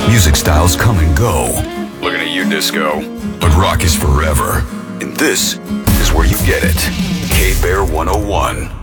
Music styles come and go. Looking at you, Disco. But rock is forever. And this is where you get it. K-Bear 101.